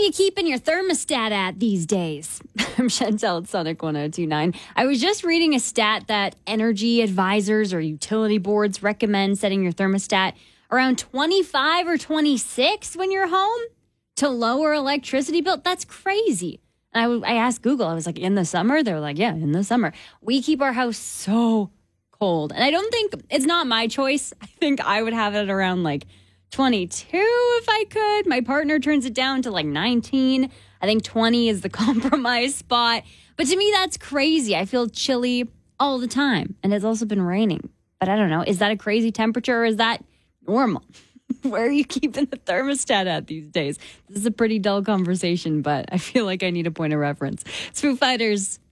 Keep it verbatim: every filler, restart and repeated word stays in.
you keeping your thermostat at these days? I'm Chantel at Sonic one oh two point nine. I was just reading a stat that energy advisors or utility boards recommend setting your thermostat around twenty-five or twenty-six when you're home to lower electricity bill. That's crazy. And I, I asked Google, I was like, in the summer? They were like, yeah, in the summer. We keep our house so cold. And I don't think, it's not my choice. I think I would have it around like twenty-two if I could. My partner turns it down to like nineteen. I think twenty is the compromise spot. But to me, that's crazy. I feel chilly all the time. And it's also been raining. But I don't know. Is that a crazy temperature or is that normal? Where are you keeping the thermostat at these days? This is a pretty dull conversation, but I feel like I need a point of reference. It's Foo Fighters